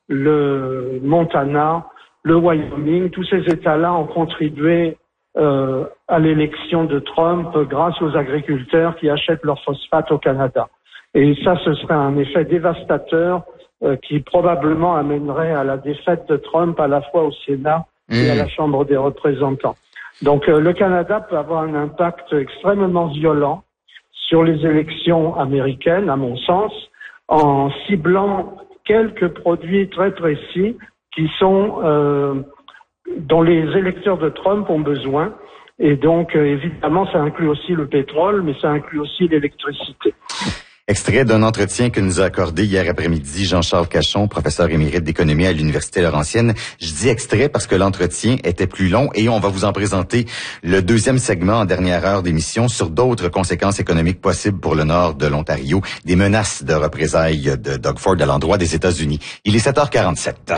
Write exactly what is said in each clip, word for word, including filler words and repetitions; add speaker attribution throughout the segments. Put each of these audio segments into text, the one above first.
Speaker 1: le Montana, le Wyoming, tous ces États-là ont contribué euh, à l'élection de Trump grâce aux agriculteurs qui achètent leur phosphate au Canada. Et ça, ce serait un effet dévastateur euh, qui probablement amènerait à la défaite de Trump à la fois au Sénat mmh. et à la Chambre des représentants. Donc euh, le Canada peut avoir un impact extrêmement violent sur les élections américaines, à mon sens, en ciblant quelques produits très précis qui sont euh, dont les électeurs de Trump ont besoin. Et donc, euh, évidemment, ça inclut aussi le pétrole, mais ça inclut aussi l'électricité.
Speaker 2: Extrait d'un entretien que nous a accordé hier après-midi Jean-Charles Cachon, professeur émérite d'économie à l'Université Laurentienne. Je dis extrait parce que l'entretien était plus long et on va vous en présenter le deuxième segment en dernière heure d'émission sur d'autres conséquences économiques possibles pour le nord de l'Ontario, des menaces de représailles de Doug Ford à l'endroit des États-Unis. Il est sept heures quarante-sept.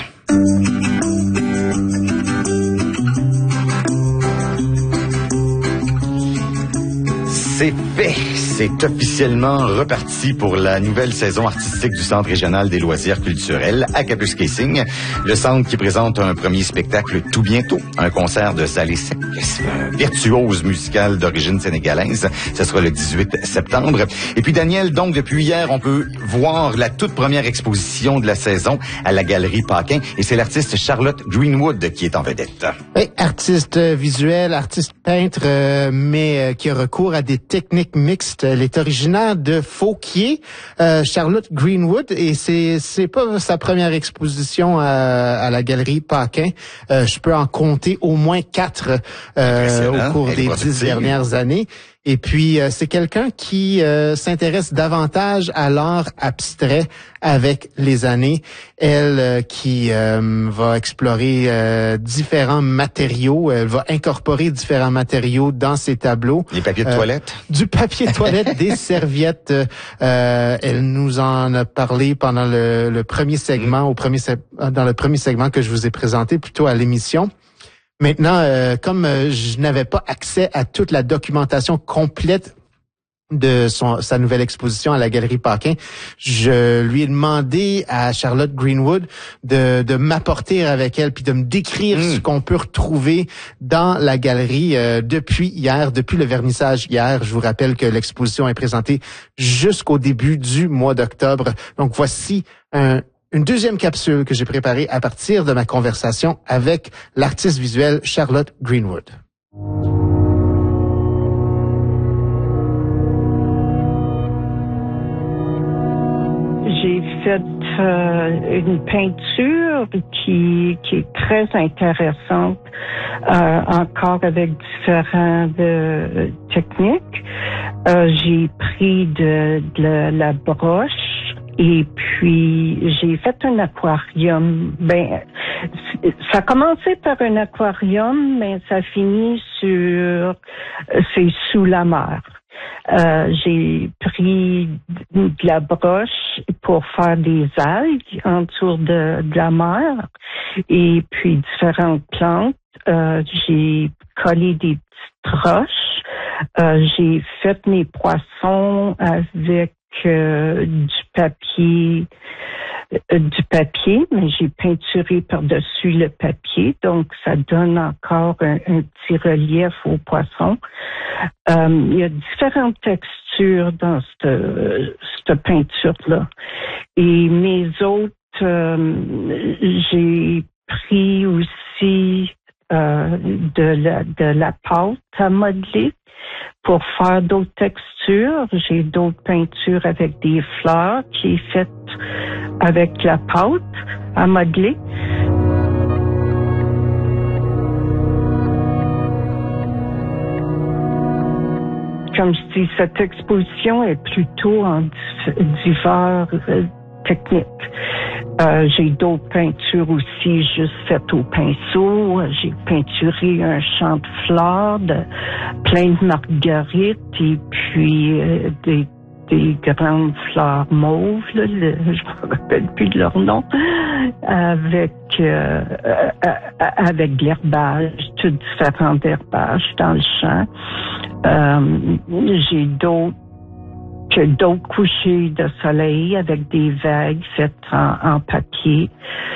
Speaker 2: C'est fait. C'est officiellement reparti pour la nouvelle saison artistique du Centre régional des loisirs culturels à Kapuskasing. Le centre qui présente un premier spectacle tout bientôt, un concert de Salé Sec, virtuose musicale d'origine sénégalaise. Ce sera le dix-huit septembre. Et puis Daniel, donc depuis hier, on peut voir la toute première exposition de la saison à la Galerie Paquin. Et c'est l'artiste Charlotte Greenwood qui est en vedette.
Speaker 3: Oui, artiste visuel, artiste peintre, euh, mais euh, qui a recours à des techniques mixtes. Elle est originaire de Fauquier, euh, Charlotte Greenwood, et c'est c'est pas sa première exposition à, à la Galerie Paquin. Euh, je peux en compter au moins quatre euh, au cours des dix dernières années. Et puis, euh, c'est quelqu'un qui euh, s'intéresse davantage à l'art abstrait avec les années. Elle euh, qui euh, va explorer euh, différents matériaux. Elle va incorporer différents matériaux dans ses tableaux.
Speaker 2: Des papiers de
Speaker 3: euh,
Speaker 2: toilette?
Speaker 3: Du papier de toilette, des serviettes. Euh, elle nous en a parlé pendant le, le premier segment, mmh. au premier dans le premier segment que je vous ai présenté plutôt à l'émission. Maintenant, euh, comme euh, je n'avais pas accès à toute la documentation complète de son, sa nouvelle exposition à la Galerie Paquin, je lui ai demandé à Charlotte Greenwood de, de m'apporter avec elle puis de me décrire mmh. ce qu'on peut retrouver dans la galerie euh, depuis hier, depuis le vernissage hier. Je vous rappelle que l'exposition est présentée jusqu'au début du mois d'octobre. Donc voici un Une deuxième capsule que j'ai préparée à partir de ma conversation avec l'artiste visuelle Charlotte Greenwood.
Speaker 4: J'ai fait euh, une peinture qui, qui est très intéressante, euh, encore avec différentes euh, techniques. Euh, j'ai pris de, de la, la broche. Et puis, j'ai fait un aquarium. Ben, ça a commencé par un aquarium, mais ça finit sur, c'est sous la mer. Euh, j'ai pris de la broche pour faire des algues autour de, de la mer et puis différentes plantes. Euh, j'ai collé des petites roches. Euh, j'ai fait mes poissons avec Euh, du papier, euh, du papier, mais j'ai peinturé par-dessus le papier, donc ça donne encore un, un petit relief au poisson. Euh, il y a différentes textures dans cette, cette peinture-là. Et mes autres, euh, j'ai pris aussi euh, de la, de la pâte à modeler pour faire d'autres textures. J'ai d'autres peintures avec des fleurs qui est faite avec la pâte à modeler. Comme je dis, cette exposition est plutôt en divers euh, techniques. Euh, j'ai d'autres peintures aussi juste faites au pinceau. J'ai peinturé un champ de fleurs, de, plein de marguerites et puis euh, des, des grandes fleurs mauves, là, le, je me rappelle plus de leur nom, avec euh, euh, avec de l'herbage, tout différents herbages dans le champ. Euh, j'ai d'autres que d'autres couchers de soleil avec des vagues faites en, en papier.